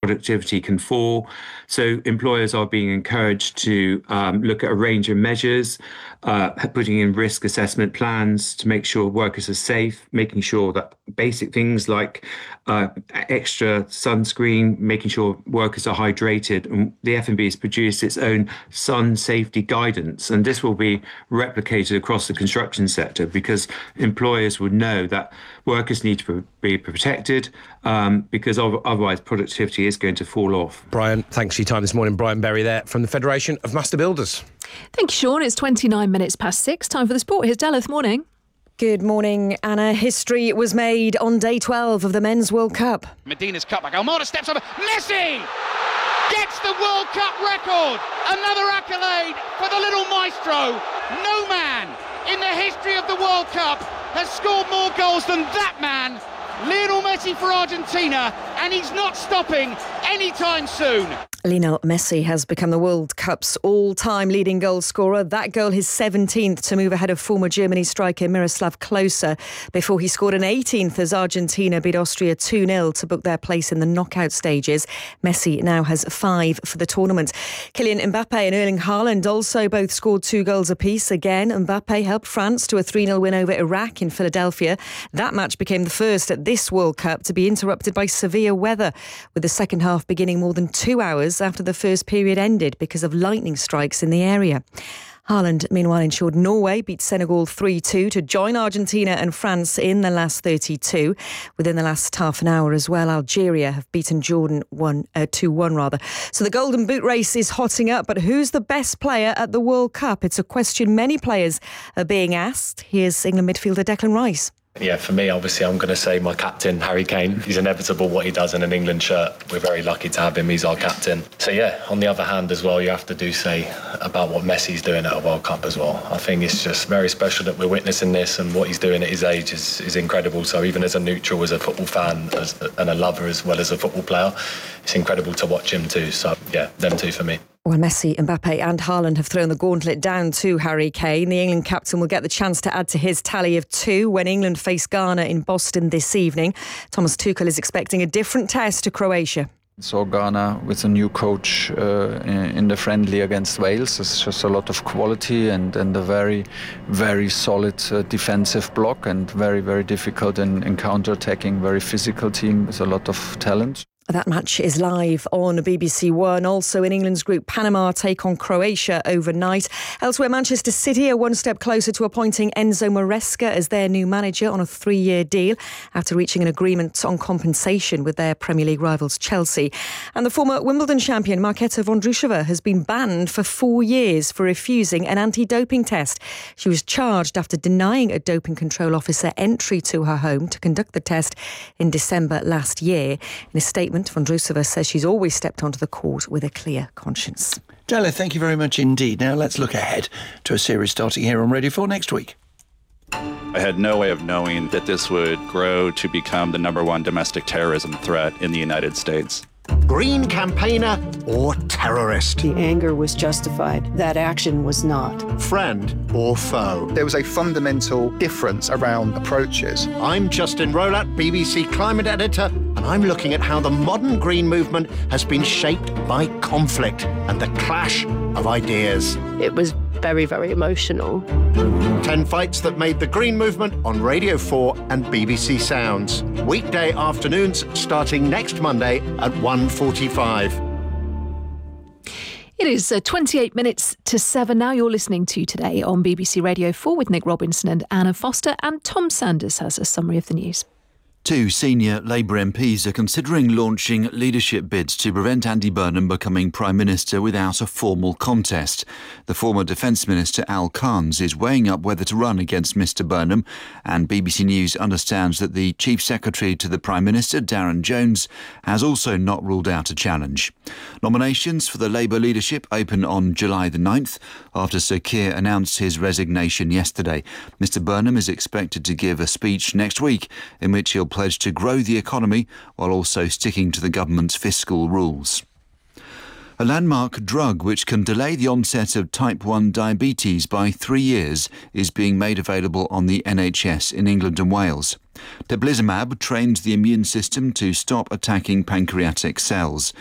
productivity can fall. So employers are being encouraged to look at a range of measures, putting in risk assessment plans to make sure workers are safe, making sure that basic things like extra sunscreen, making sure workers are hydrated. And the FMB has produced its own sun safety guidance, and this will be replicated across the construction sector because employers would know that workers need to be protected because otherwise productivity is going to fall off. Brian, thanks for your time this morning. Brian Berry there from the Federation of Master Builders. Thank you, Sean. It's 29 minutes past 6. Time for the sport. Here's Delith. Morning. Good morning, Anna. History was made on day 12 of the Men's World Cup. Medina's cutback. Almada steps over. Messi gets the World Cup record. Another accolade for the little maestro. No man in the history of the World Cup has scored more goals than that man, Lionel Messi for Argentina, and he's not stopping anytime soon. Lionel Messi has become the World Cup's all-time leading goal scorer. That goal his 17th to move ahead of former Germany striker Miroslav Klose before he scored an 18th as Argentina beat Austria 2-0 to book their place in the knockout stages. Messi now has 5 for the tournament. Kylian Mbappe and Erling Haaland also both scored 2 goals apiece. Again, Mbappe helped France to a 3-0 win over Iraq in Philadelphia. That match became the first at this World Cup to be interrupted by severe weather, with the second half beginning more than 2 hours after the first period ended because of lightning strikes in the area. Haaland, meanwhile, ensured Norway beat Senegal 3-2 to join Argentina and France in the last 32. Within the last half an hour as well, Algeria have beaten Jordan 2-1. So the Golden Boot race is hotting up, but who's the best player at the World Cup? It's a question many players are being asked. Here's England midfielder Declan Rice. Yeah, for me, obviously, I'm going to say my captain, Harry Kane. He's inevitable what he does in an England shirt. We're very lucky to have him. He's our captain. So, yeah, on the other hand as well, you have to say about what Messi's doing at a World Cup as well. I think it's just very special that we're witnessing this, and what he's doing at his age is incredible. So even as a neutral, as a football fan and a lover as well as a football player, it's incredible to watch him too. So, yeah, them two for me. Well, Messi, Mbappe and Haaland have thrown the gauntlet down to Harry Kane. The England captain will get the chance to add to his tally of 2 when England face Ghana in Boston this evening. Thomas Tuchel is expecting a different test to Croatia. Saw Ghana with a new coach in the friendly against Wales. It's just a lot of quality and a very, very solid defensive block and very, very difficult in counter-attacking, very physical team with a lot of talent. That match is live on BBC One. Also in England's group, Panama take on Croatia overnight. Elsewhere, Manchester City are one step closer to appointing Enzo Maresca as their new manager on a 3-year deal after reaching an agreement on compensation with their Premier League rivals Chelsea. And the former Wimbledon champion Marketa Vondrousova has been banned for 4 years for refusing an anti-doping test. She was charged after denying a doping control officer entry to her home to conduct the test in December last year. In a statement, Vondrousova says she's always stepped onto the court with a clear conscience. Della, thank you very much indeed. Now let's look ahead to a series starting here on Radio 4 next week. I had no way of knowing that this would grow to become the #1 domestic terrorism threat in the United States. Green campaigner or terrorist? The anger was justified. That action was not. Friend or foe? There was a fundamental difference around approaches. I'm Justin Rowlatt, BBC climate editor, and I'm looking at how the modern green movement has been shaped by conflict and the clash of ideas. It was very, very emotional. 10 fights that made the green movement on Radio 4 and BBC Sounds. Weekday afternoons starting next Monday at 1:45. It is 28 minutes to 7 now. You're listening to Today on BBC Radio 4 with Nick Robinson and Anna Foster, and Tom Sanders has a summary of the news. 2 senior Labour MPs are considering launching leadership bids to prevent Andy Burnham becoming Prime Minister without a formal contest. The former Defence Minister Al Carnes is weighing up whether to run against Mr Burnham, and BBC News understands that the Chief Secretary to the Prime Minister, Darren Jones, has also not ruled out a challenge. Nominations for the Labour leadership open on July the 9th after Sir Keir announced his resignation yesterday. Mr Burnham is expected to give a speech next week in which he'll pledge to grow the economy while also sticking to the government's fiscal rules. A landmark drug which can delay the onset of type 1 diabetes by 3 years is being made available on the NHS in England and Wales. Teplizumab trains the immune system to stop attacking pancreatic cells.